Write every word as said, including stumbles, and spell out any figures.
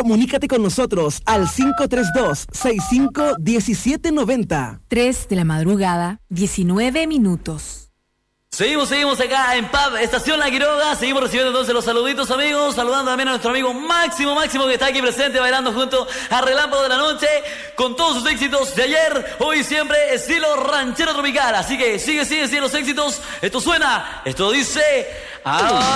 Comunícate con nosotros al cinco tres dos, seis cinco uno siete nueve cero. tres de la madrugada, diecinueve minutos. Seguimos, seguimos acá en Pub Estación La Quiroga. Seguimos recibiendo entonces los saluditos, amigos. Saludando también a nuestro amigo Máximo, Máximo que está aquí presente bailando junto a Relámpago de la Noche con todos sus éxitos de ayer, hoy y siempre, estilo ranchero tropical. Así que sigue, sigue, sigue los éxitos. Esto suena, esto dice... Ah,